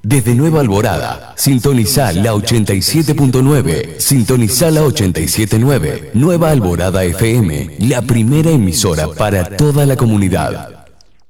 Desde Nueva Alborada, sintoniza la 87.9, sintoniza la 87.9, Nueva Alborada FM, la primera emisora para toda la comunidad.